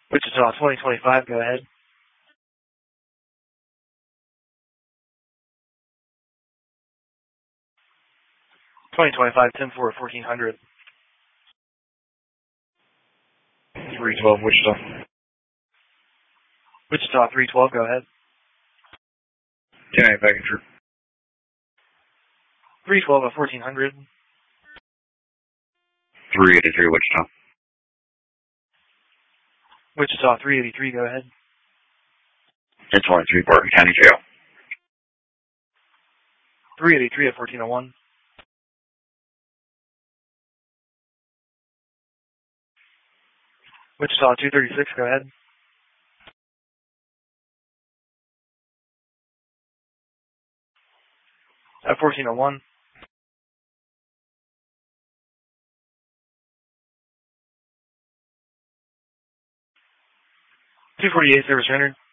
Wichita 2025, go ahead. Twenty 10-4 1400. 312 Wichita. Wichita 312, go ahead. 10-8 Vacature. 312 at 1400. 383 Wichita. Wichita 383, go ahead. 1023 Barton County Jail. 383 at 1401. Wichita 236, go ahead. At 1401. 248 service rendered.